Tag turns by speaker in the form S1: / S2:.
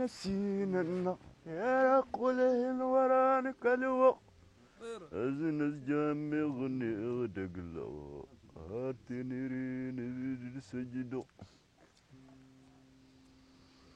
S1: نسينا يا قوله الوران كلو أزنس جامي غني غدقلو هاتني رين سجدو